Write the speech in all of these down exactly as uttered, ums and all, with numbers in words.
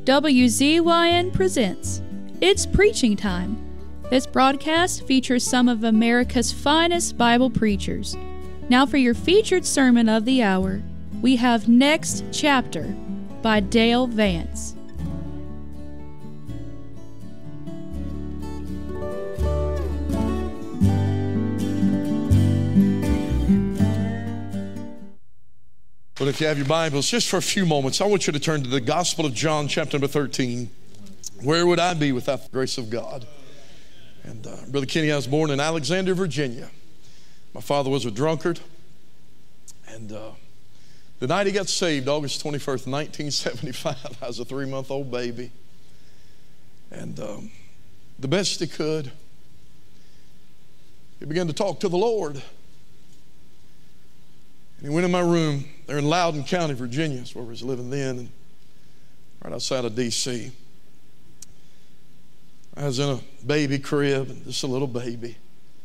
W Z Y N presents It's Preaching Time. This broadcast features some of America's finest Bible preachers. Now for your featured sermon of the hour, we have Next Chapter by Dale Vance. But if you have your Bibles, just for a few moments, I want you to turn to the Gospel of John, chapter number thirteen. Where would I be without the grace of God? And uh, Brother Kenny, I was born in Alexandria, Virginia. My father was a drunkard. And uh, the night he got saved, August twenty-first, nineteen seventy-five, I was a three-month-old baby. And um, the best he could, he began to talk to the Lord. And he went in my room there in Loudoun County, Virginia. That's where we was living then, and right outside of D C I was in a baby crib, and just a little baby.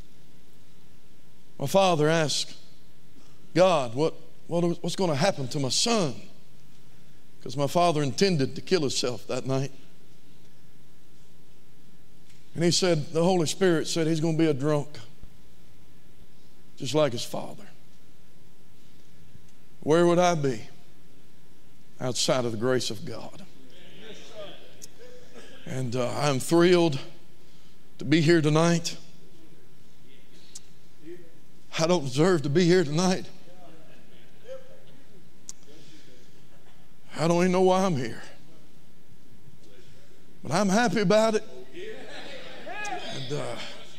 My father asked God, what, what what's going to happen to my son? Because my father intended to kill himself that night. And he said, the Holy Spirit said he's going to be a drunk, just like his father. Where would I be outside of the grace of God? And uh, I'm thrilled to be here tonight. I don't deserve to be here tonight. I don't even know why I'm here. But I'm happy about it. And uh,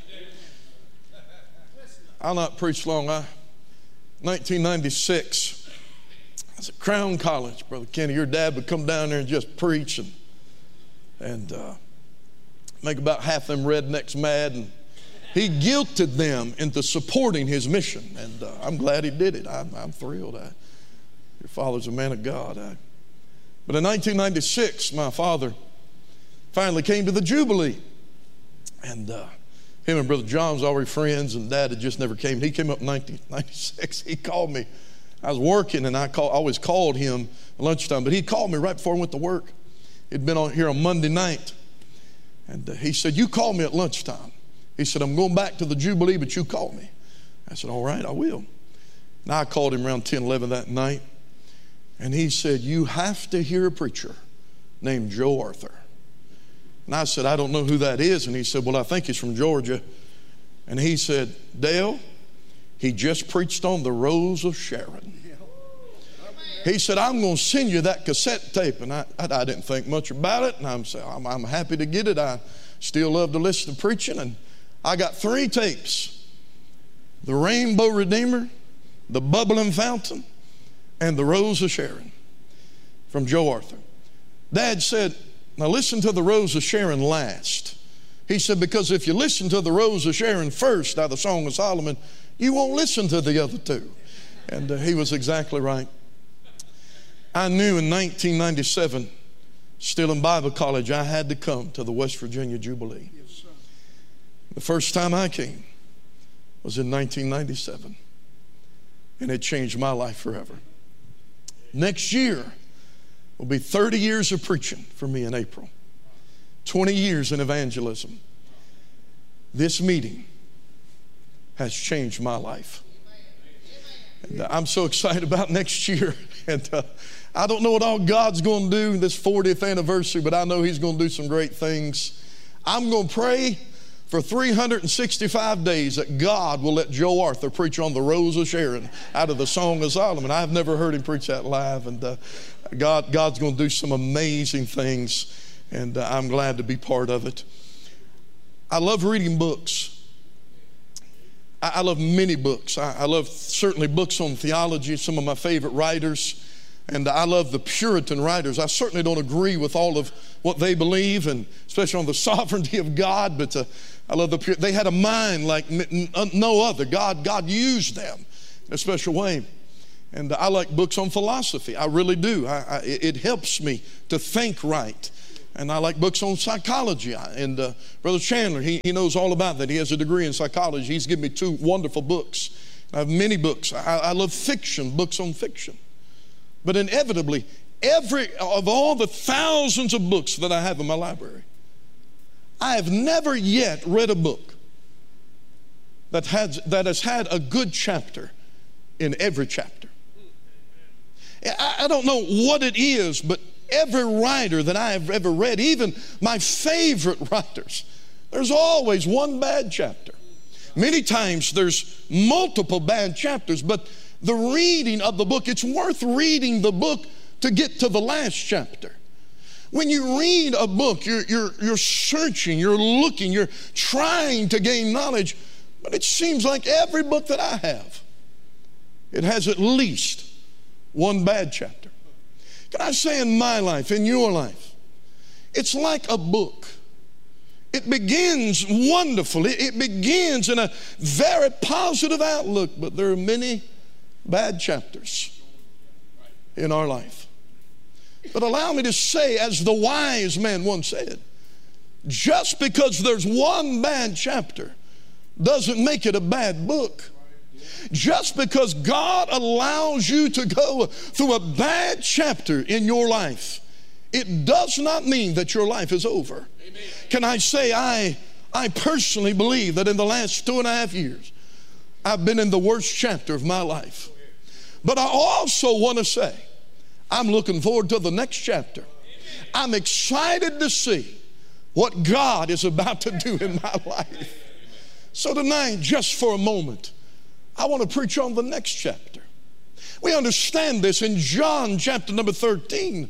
I'll not preach long. I, nineteen ninety-six, I was at Crown College, Brother Kenny. Your dad would come down there and just preach and, and uh, make about half them rednecks mad. And he guilted them into supporting his mission. And uh, I'm glad he did it. I'm, I'm thrilled. I, your father's a man of God. I, but in nineteen ninety-six, my father finally came to the Jubilee. And uh, him and Brother John was already friends, and Dad had just never came. He came up in nineteen ninety-six. He called me. I was working, and I call, always called him at lunchtime, but he called me right before I went to work. He'd been on here on Monday night, and uh, he said, you call me at lunchtime. He said, I'm going back to the Jubilee, but you call me. I said, all right, I will. And I called him around ten, eleven that night, and he said, you have to hear a preacher named Joe Arthur. And I said, I don't know who that is. And he said, well, I think he's from Georgia. And he said, Dale, he just preached on the Rose of Sharon. He said, I'm going to send you that cassette tape. And I, I, I didn't think much about it. And I'm, I'm, I'm happy to get it. I still love to listen to preaching. And I got three tapes: the Rainbow Redeemer, the Bubbling Fountain, and the Rose of Sharon from Joe Arthur. Dad said, now listen to the Rose of Sharon last. He said, because if you listen to the Rose of Sharon first, out of the Song of Solomon, you won't listen to the other two. And uh, he was exactly right. I knew in nineteen ninety-seven, still in Bible college, I had to come to the West Virginia Jubilee. Yes, the first time I came was in nineteen ninety-seven, and it changed my life forever. Next year will be thirty years of preaching for me in April, twenty years in evangelism. This meeting has changed my life. And I'm so excited about next year. And uh, I don't know what all God's going to do this fortieth anniversary, but I know He's going to do some great things. I'm going to pray for three hundred sixty-five days that God will let Joe Arthur preach on the Rose of Sharon out of the Song of Solomon. I've never heard him preach that live. And uh, God, God's going to do some amazing things, and uh, I'm glad to be part of it. I love reading books. I, I love many books. I, I love certainly books on theology, some of my favorite writers. And I love the Puritan writers. I certainly don't agree with all of what they believe, and especially on the sovereignty of God, but uh, I love the Puritan. They had a mind like no other. God, God used them in a special way. And I like books on philosophy. I really do. I, I, it helps me to think right. And I like books on psychology. And uh, Brother Chandler, he, he knows all about that. He has a degree in psychology. He's given me two wonderful books. I have many books. I, I love fiction, books on fiction. But inevitably, every, of all the thousands of books that I have in my library, I have never yet read a book that has, that has had a good chapter in every chapter. I, I don't know what it is, but every writer that I have ever read, even my favorite writers, there's always one bad chapter. Many times there's multiple bad chapters, but the reading of the book, it's worth reading the book to get to the last chapter. When you read a book, you're, you're, you're searching, you're looking, you're trying to gain knowledge, but it seems like every book that I have, it has at least one bad chapter. Can I say in my life, in your life, it's like a book. It begins wonderful. It, it begins in a very positive outlook, but there are many bad chapters in our life. But allow me to say, as the wise man once said, just because there's one bad chapter doesn't make it a bad book. Just because God allows you to go through a bad chapter in your life, it does not mean that your life is over. Amen. Can I say, I, I personally believe that in the last two and a half years, I've been in the worst chapter of my life. But I also want to say, I'm looking forward to the next chapter. I'm excited to see what God is about to do in my life. So tonight, just for a moment, I want to preach on the next chapter. We understand this in John chapter number thirteen.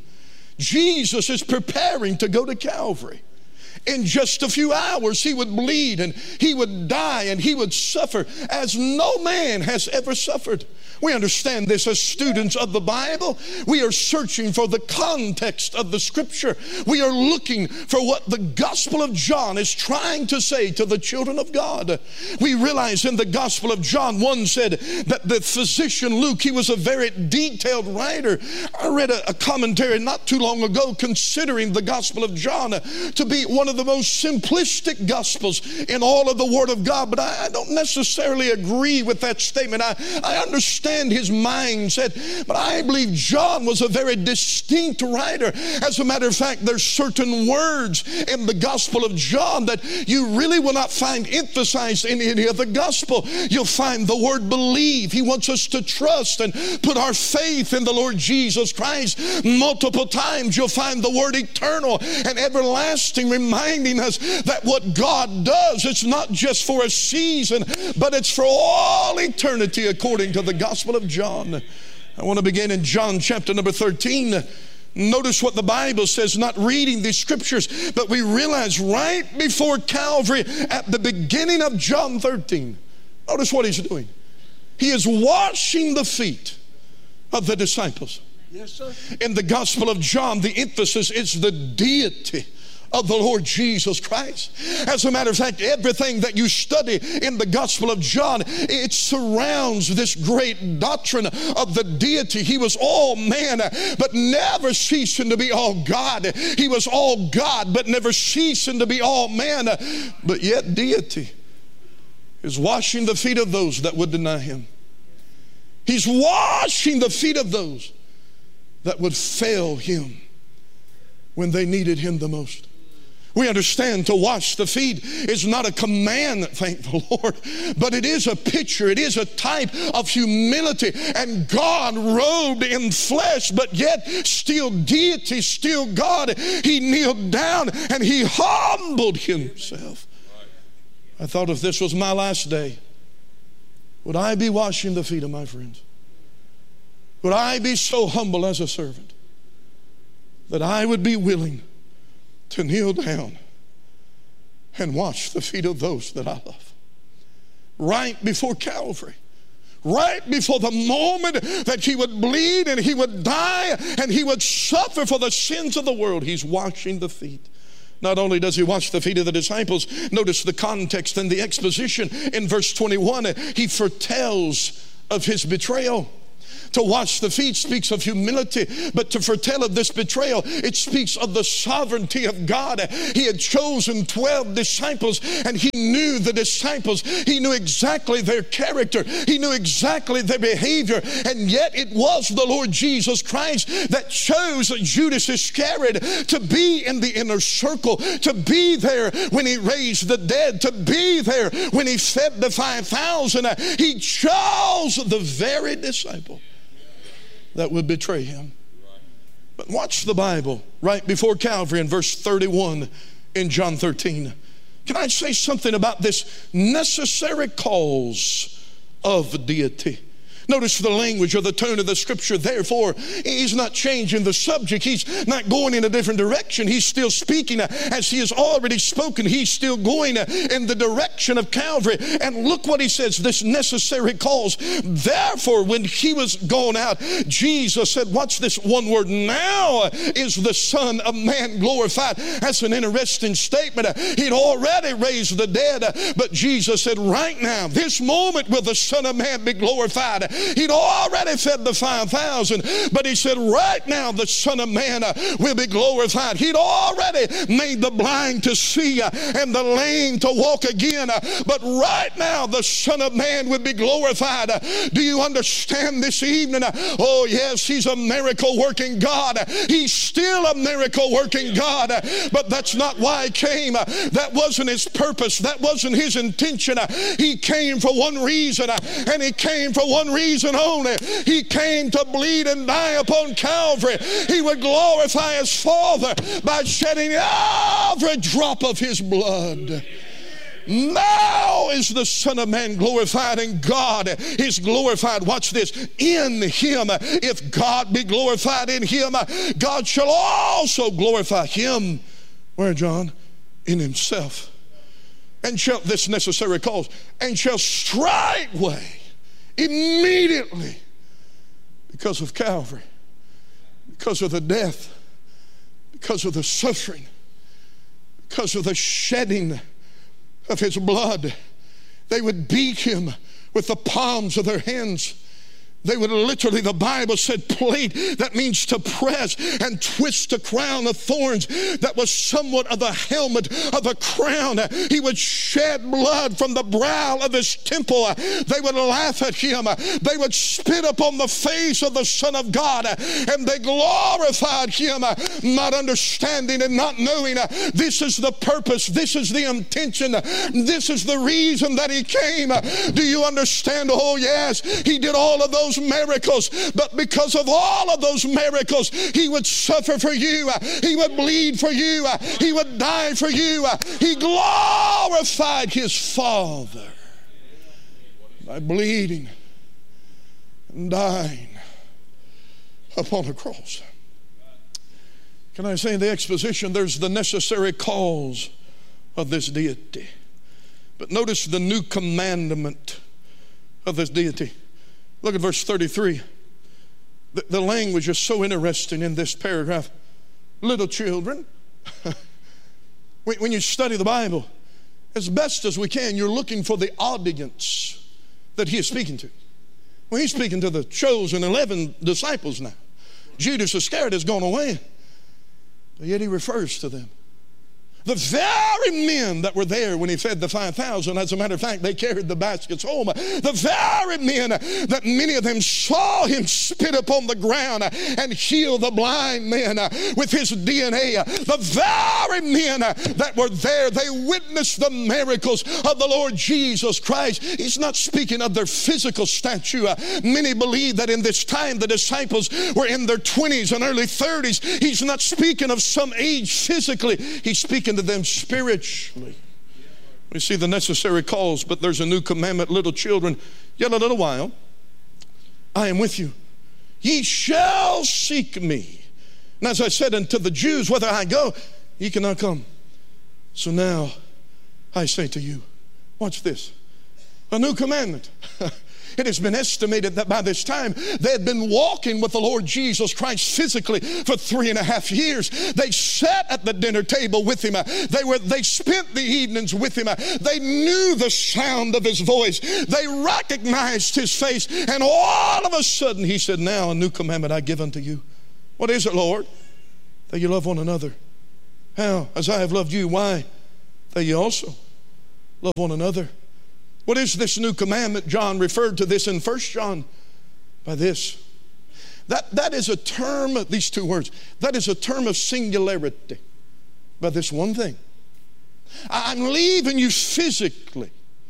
Jesus is preparing to go to Calvary. In just a few hours, he would bleed and he would die and he would suffer as no man has ever suffered. We understand this as students of the Bible. We are searching for the context of the Scripture. We are looking for what the Gospel of John is trying to say to the children of God. We realize in the Gospel of John, one said that the physician Luke, he was a very detailed writer. I read a, a commentary not too long ago considering the Gospel of John to be one of the most simplistic Gospels in all of the Word of God, but I, I don't necessarily agree with that statement. I, I understand his mindset, but I believe John was a very distinct writer. As a matter of fact, there's certain words in the Gospel of John that you really will not find emphasized in any other gospel. You'll find the word believe. He wants us to trust and put our faith in the Lord Jesus Christ. Multiple times you'll find the word eternal and everlasting, reminding us that what God does, it's not just for a season, but it's for all eternity, according to the Gospel of John. I want to begin in John chapter number thirteen. Notice what the Bible says, not reading these scriptures, but we realize right before Calvary, at the beginning of John thirteen, notice what he's doing. He is washing the feet of the disciples. Yes, sir. In the Gospel of John, the emphasis is the deity of the Lord Jesus Christ. As a matter of fact, everything that you study in the Gospel of John, it surrounds this great doctrine of the deity. He was all man, but never ceasing to be all God. He was all God, but never ceasing to be all man. But yet deity is washing the feet of those that would deny him. He's washing the feet of those that would fail him when they needed him the most. We understand to wash the feet is not a command, thank the Lord, but it is a picture, it is a type of humility. And God robed in flesh, but yet still deity, still God. He kneeled down and he humbled himself. I thought, if this was my last day, would I be washing the feet of my friends? Would I be so humble as a servant that I would be willing to kneel down and wash the feet of those that I love? Right before Calvary, right before the moment that he would bleed and he would die and he would suffer for the sins of the world, he's washing the feet. Not only does he wash the feet of the disciples, notice the context and the exposition in verse twenty-one. He foretells of his betrayal. To wash the feet speaks of humility, but to foretell of this betrayal, it speaks of the sovereignty of God. He had chosen twelve disciples, and he knew the disciples. He knew exactly their character. He knew exactly their behavior, and yet it was the Lord Jesus Christ that chose Judas Iscariot to be in the inner circle, to be there when he raised the dead, to be there when he fed the five thousand. He chose the very disciple that would betray him. But watch the Bible right before Calvary in verse thirty-one in John thirteen. Can I say something about this necessary cause of deity? Notice the language or the tone of the scripture. Therefore, he's not changing the subject. He's not going in a different direction. He's still speaking as he has already spoken. He's still going in the direction of Calvary. And look what he says, this necessary cause. Therefore, when he was gone out, Jesus said, watch this one word, now is the Son of Man glorified. That's an interesting statement. He'd already raised the dead, but Jesus said, right now, this moment will the Son of Man be glorified. He'd already fed the five thousand, but he said, right now the Son of Man uh, will be glorified. He'd already made the blind to see uh, and the lame to walk again, uh, but right now the Son of Man would be glorified. Uh, do you understand this evening? Uh, oh yes, he's a miracle working God. Uh, he's still a miracle working God, uh, but that's not why he came. Uh, that wasn't his purpose. That wasn't his intention. Uh, he came for one reason, uh, and he came for one reason reason only. He came to bleed and die upon Calvary. He would glorify his Father by shedding every drop of his blood. Now is the Son of Man glorified, and God is glorified. Watch this. In him, if God be glorified in him, God shall also glorify him. Where, John? In himself. And shall, this necessary cause, and shall straightway, immediately, because of Calvary, because of the death, because of the suffering, because of the shedding of his blood, they would beat him with the palms of their hands. They would literally, the Bible said, plate. That means to press and twist a crown of thorns. That was somewhat of the helmet of a crown. He would shed blood from the brow of his temple. They would laugh at him. They would spit upon the face of the Son of God, and they glorified him, not understanding and not knowing this is the purpose, this is the intention, this is the reason that he came. Do you understand? Oh yes, he did all of those miracles, but because of all of those miracles, he would suffer for you, he would bleed for you, he would die for you. He glorified his Father by bleeding and dying upon a cross. Can I say in the exposition, there's the necessary cause of this deity, but notice the new commandment of this deity. Look at verse thirty-three. The, the language is so interesting in this paragraph. Little children, when, when you study the Bible, as best as we can, you're looking for the audience that he is speaking to. Well, he's speaking to the chosen eleven disciples now. Judas Iscariot has gone away, but yet he refers to them. The very men that were there when he fed the five thousand, as a matter of fact, they carried the baskets home. The very men that many of them saw him spit upon the ground and heal the blind men with his D N A. The very men that were there, they witnessed the miracles of the Lord Jesus Christ. He's not speaking of their physical stature. Many believe that in this time the disciples were in their twenties and early thirties. He's not speaking of some age physically. He's speaking to them spiritually. We see the necessary cause, but there's a new commandment. Little children, yet a little while I am with you. Ye shall seek me. And as I said unto the Jews, whither I go, ye cannot come. So now I say to you, watch this, a new commandment. It has been estimated that by this time they had been walking with the Lord Jesus Christ physically for three and a half years. They sat at the dinner table with him. They were they spent the evenings with him. They knew the sound of his voice. They recognized his face. And all of a sudden he said, now a new commandment I give unto you. What is it, Lord? That you love one another. How? As I have loved you. Why? That you also love one another. What is this new commandment? John referred to this in First John by this. That, that is a term, these two words, that is a term of singularity. By this one thing. I'm leaving you physically,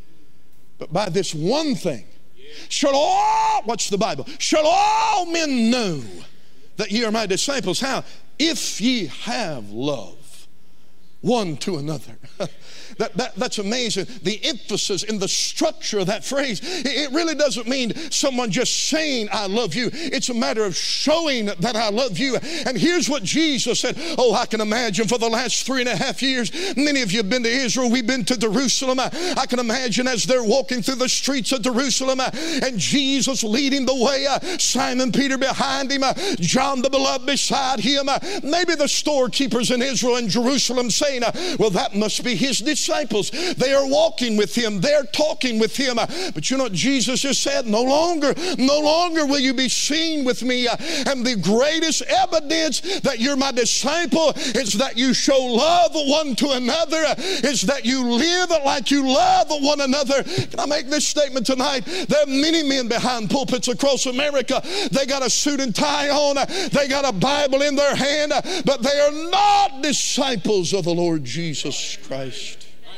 but by this one thing shall all, what's the Bible? Shall all men know that ye are my disciples. How? If ye have love one to another. That, that, that's amazing. The emphasis in the structure of that phrase, it really doesn't mean someone just saying I love you. It's a matter of showing that I love you. And here's what Jesus said. Oh, I can imagine for the last three and a half years, many of you have been to Israel. We've been to Jerusalem. I, I can imagine as they're walking through the streets of Jerusalem uh, and Jesus leading the way, uh, Simon Peter behind him, uh, John the Beloved beside him, uh, maybe the storekeepers in Israel and Jerusalem saying, uh, well, that must be his disciples. Disciples, they are walking with him, they're talking with him. But you know what Jesus just said? No longer, no longer will you be seen with me. And the greatest evidence that you're my disciple is that you show love one to another, is that you live like you love one another. Can I make this statement tonight? There are many men behind pulpits across America. They got a suit and tie on, they got a Bible in their hand, but they are not disciples of the Lord Jesus Christ.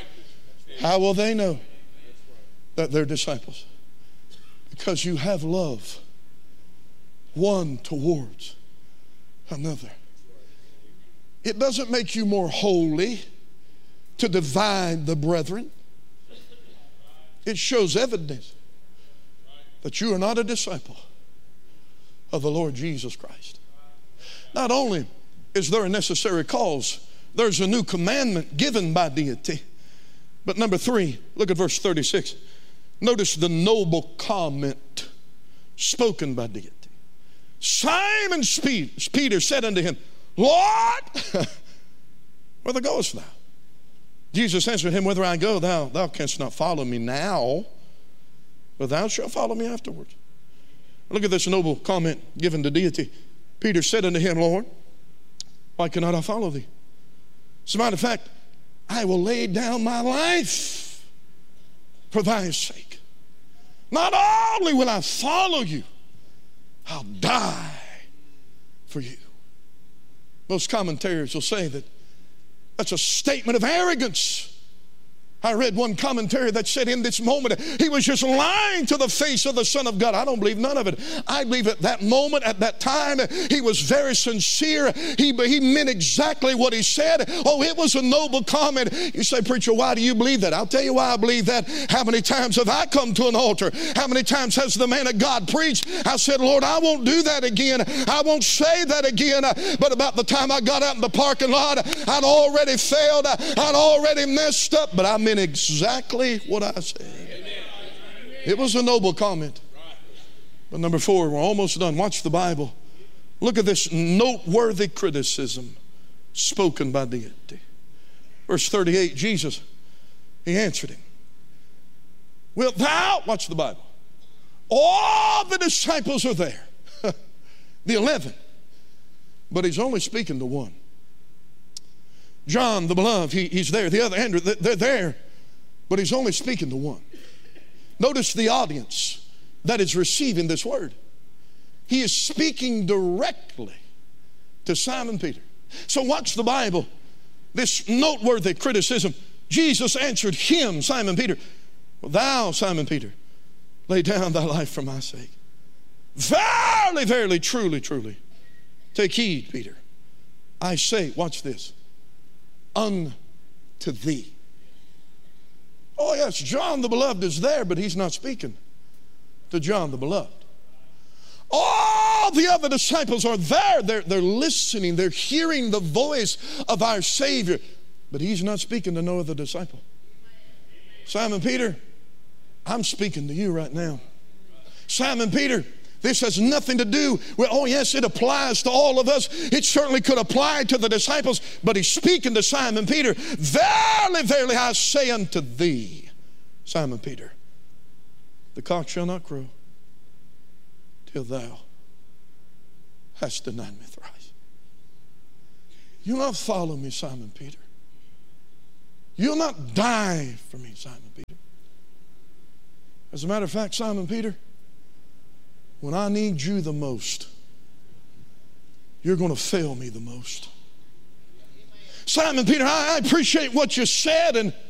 How will they know that they're disciples? Because you have love one towards another. It doesn't make you more holy to divide the brethren. It shows evidence that you are not a disciple of the Lord Jesus Christ. Not only is there a necessary cause, there's a new commandment given by deity. But number three, look at verse thirty-six. Notice the noble comment spoken by deity. Simon Peter said unto him, Lord, whither goest thou? Jesus answered him, whither I go, thou, thou canst not follow me now, but thou shalt follow me afterwards. Look at this noble comment given to deity. Peter said unto him, Lord, why cannot I follow thee? As a matter of fact, I will lay down my life for thy sake. Not only will I follow you, I'll die for you. Most commentators will say that that's a statement of arrogance. I read one commentary that said in this moment he was just lying to the face of the Son of God. I don't believe none of it. I believe at that moment, at that time, he was very sincere. He, he meant exactly what he said. Oh, it was a noble comment. You say, preacher, why do you believe that? I'll tell you why I believe that. How many times have I come to an altar? How many times has the man of God preached? I said, Lord, I won't do that again. I won't say that again. But about the time I got out in the parking lot, I'd already failed. I'd already messed up. But I meant exactly what I said. It was a noble comment. But number four, we're almost done. Watch the Bible. Look at this noteworthy criticism spoken by deity. Verse thirty-eight, Jesus, he answered him. Wilt thou, watch the Bible, all the disciples are there. The eleven. But he's only speaking to one. John the Beloved, he, he's there. The other, Andrew, they're there. But he's only speaking to one. Notice the audience that is receiving this word. He is speaking directly to Simon Peter. So watch the Bible. This noteworthy criticism. Jesus answered him, Simon Peter, well, thou, Simon Peter, lay down thy life for my sake. Verily, verily, truly, truly. Take heed, Peter. I say, watch this, unto thee. Oh yes, John the Beloved is there, but he's not speaking to John the Beloved. All the other disciples are there. They're, they're listening. They're hearing the voice of our Savior. But he's not speaking to no other disciple. Simon Peter, I'm speaking to you right now. Simon Peter, this has nothing to do with, oh yes, it applies to all of us. It certainly could apply to the disciples, but he's speaking to Simon Peter. Verily, verily, I say unto thee, Simon Peter, the cock shall not crow till thou hast denied me thrice. You'll not follow me, Simon Peter. You'll not die for me, Simon Peter. As a matter of fact, Simon Peter, when I need you the most, you're going to fail me the most. Simon Peter, I, I appreciate what you said, and